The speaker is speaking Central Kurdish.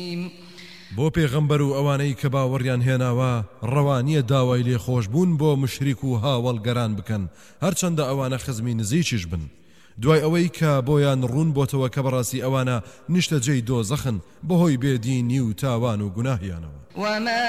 بۆ پێغەمبەر و ئەوانەی کە باوەڕیان هێناوە ڕەوانیە داوای لێخۆشبوون بۆ مشریک و هاوڵگەران بکەن هەرچەندە ئەوانە خزمی نزیکیش بن دوای ئەوەی کە بۆیان ڕوون بۆتەوە کە بەڕاستی ئەوانە نیشتەجێی دۆزەخن بەهۆی بێدینی و تاوان و گوناهیانەوە